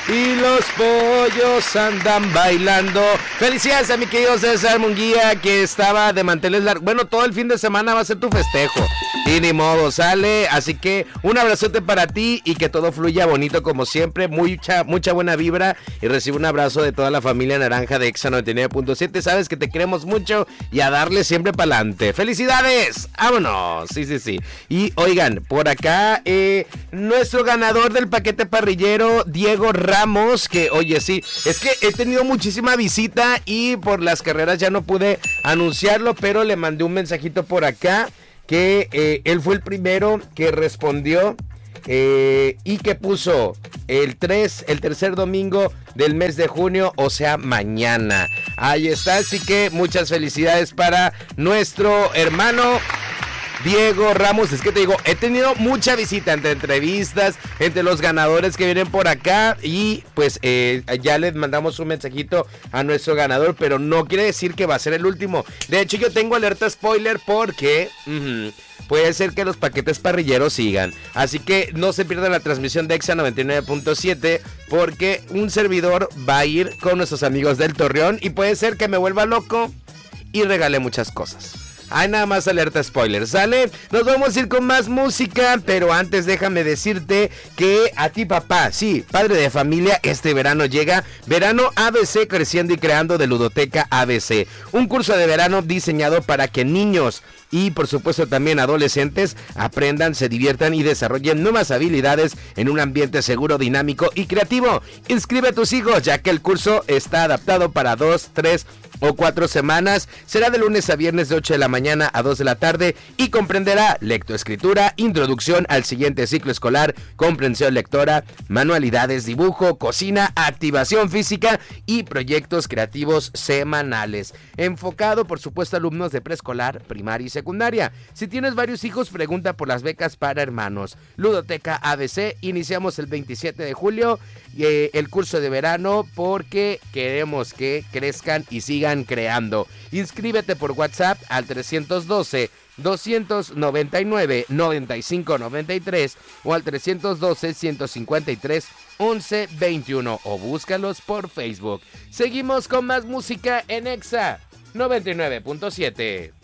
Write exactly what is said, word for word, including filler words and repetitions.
y los pollos andan bailando. Felicidades a mi querido César Munguía, que estaba de manteles largos. Bueno, todo el fin de semana va a ser tu festejo. Y ni modo, sale. Así que un abrazote para ti y que todo fluya bonito como siempre. Mucha, mucha buena vibra. Y recibe un abrazo de toda la familia naranja de Exa noventa y nueve punto siete. Sabes que te queremos mucho y a darle siempre para adelante. ¡Felicidades! ¡Vámonos! Sí, sí, sí. Y oigan, por acá, eh, nuestro ganador del paquete parrillero, Diego Ramos, que oye, sí, es que he tenido muchísima visita y por las carreras ya no pude anunciarlo, pero le mandé un mensajito por acá que eh, él fue el primero que respondió eh, y que puso el tres, el tercer domingo del mes de junio, o sea, mañana. Ahí está, así que muchas felicidades para nuestro hermano Diego Ramos. Es que te digo, he tenido mucha visita entre entrevistas, entre los ganadores que vienen por acá y pues eh, ya les mandamos un mensajito a nuestro ganador, pero no quiere decir que va a ser el último. De hecho, yo tengo alerta spoiler porque uh-huh, puede ser que los paquetes parrilleros sigan. Así que no se pierdan la transmisión de Exa noventa y nueve punto siete porque un servidor va a ir con nuestros amigos del Torreón y puede ser que me vuelva loco y regale muchas cosas. Ay, nada más alerta spoiler, ¿sale? Nos vamos a ir con más música, pero antes déjame decirte que a ti, papá, sí, padre de familia, este verano llega Verano A B C Creciendo y Creando de Ludoteca A B C. Un curso de verano diseñado para que niños y por supuesto también adolescentes aprendan, se diviertan y desarrollen nuevas habilidades en un ambiente seguro, dinámico y creativo. Inscribe a tus hijos, ya que el curso está adaptado para dos, tres o cuatro semanas. Será de lunes a viernes de ocho de la mañana a dos de la tarde y comprenderá lectoescritura, introducción al siguiente ciclo escolar, comprensión lectora, manualidades, dibujo, cocina, activación física y proyectos creativos semanales. Enfocado, por supuesto, a alumnos de preescolar, primaria y secundaria. Si tienes varios hijos, pregunta por las becas para hermanos. Ludoteca A B C, iniciamos el veintisiete de julio eh, el curso de verano porque queremos que crezcan y sigan creando. Inscríbete por WhatsApp al trescientos doce, doscientos noventa y nueve, noventa y cinco noventa y tres o al trescientos doce, ciento cincuenta y tres, once veintiuno o búscalos por Facebook. Seguimos con más música en Exa noventa y nueve punto siete.